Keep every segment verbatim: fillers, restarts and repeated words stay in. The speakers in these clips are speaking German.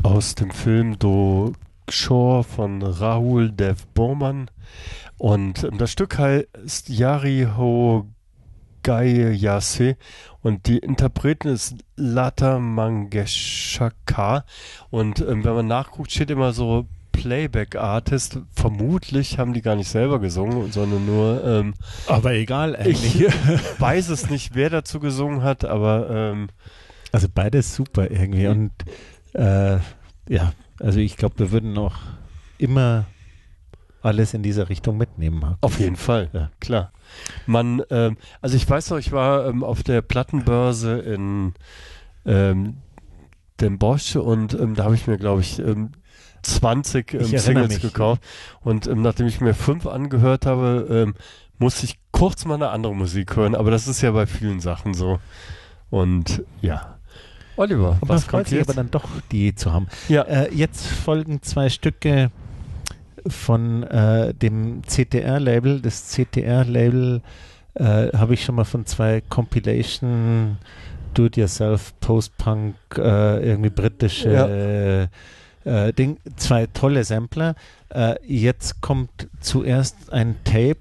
aus dem Film Do Shore von Rahul Dev Burman. Und ähm, das Stück heißt Yari Ho Gayase und die Interpretin ist Lata Mangeshkar. Und ähm, wenn man nachguckt, steht immer so Playback-Artist. Vermutlich haben die gar nicht selber gesungen, sondern nur ähm, aber egal eigentlich. Ich weiß es nicht, wer dazu gesungen hat, aber ähm, also beides super irgendwie. Und äh, ja, also ich glaube, wir würden noch immer alles in dieser Richtung mitnehmen. Markus. Auf jeden Fall, ja, klar. Man, ähm, also ich weiß noch, ich war ähm, auf der Plattenbörse in ähm, Den Bosch und ähm, da habe ich mir, glaube ich, ähm, zwanzig ähm, Singles mich. gekauft. Und ähm, nachdem ich mir fünf angehört habe, ähm, musste ich kurz mal eine andere Musik hören. Aber das ist ja bei vielen Sachen so. Und ja. Oliver, aber was freut kommt sich jetzt? aber dann doch, die zu haben. Ja. Äh, jetzt folgen zwei Stücke von äh, dem C T R-Label. Das C T R-Label äh, habe ich schon mal von zwei Compilation Do-it-yourself, Post-Punk, äh, irgendwie britische Ja. äh, Ding, zwei tolle Sampler. Äh, jetzt kommt zuerst ein Tape.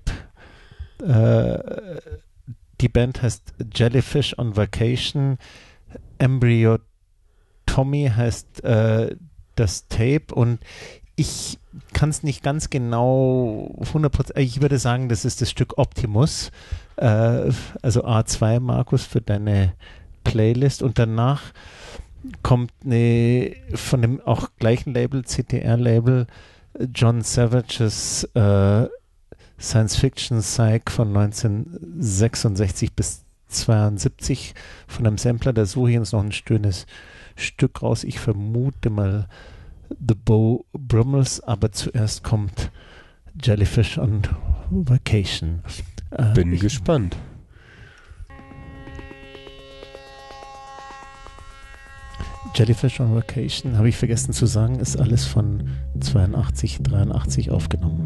Äh, die Band heißt Jellyfish on Vacation. Embryo Tommy heißt äh, das Tape und ich kann es nicht ganz genau hundert Prozent, ich würde sagen, das ist das Stück Optimus, äh, also A zwei, Markus, für deine Playlist. Und danach kommt eine von dem auch gleichen Label, C T R-Label, John Savages äh, Science-Fiction-Psych von neunzehnhundertsechsundsechzig bis zweiundsiebzig von einem Sampler. Da suche ich uns noch ein schönes Stück raus. Ich vermute mal The Beau Brummels, aber zuerst kommt Jellyfish on Vacation. Äh, Bin ich, gespannt. Jellyfish on Vacation, habe ich vergessen zu sagen, ist alles von zweiundachtzig, dreiundachtzig aufgenommen.